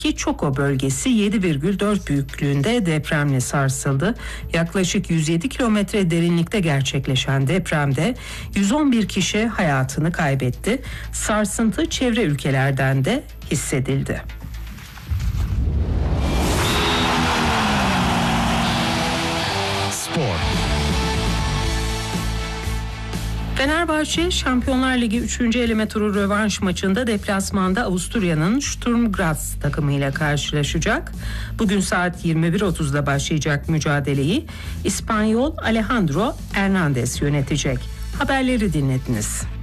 Çoko bölgesi 7,4 büyüklüğünde depremle sarsıldı. Yaklaşık 107 kilometre derinlikte gerçekleşen depremde 111 kişi hayatını kaybetti. Sarsıntı çevre ülkelerden de hissedildi. Spor. Fenerbahçe Şampiyonlar Ligi 3. eleme turu rövanş maçında deplasmanda Avusturya'nın Sturm Graz takımıyla karşılaşacak. Bugün saat 21.30'da başlayacak mücadeleyi İspanyol Alejandro Hernandez yönetecek. Haberleri dinlediniz.